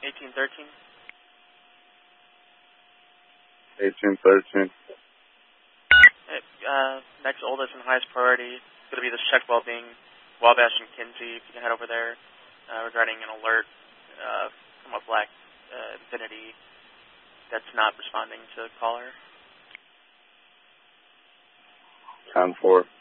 1813. 1813. Next oldest and highest priority is going to be the Check Wellbeing, Wabash and Kinsey. If you can head over there regarding an alert from a black Infinity that's not responding to the caller. 10-4.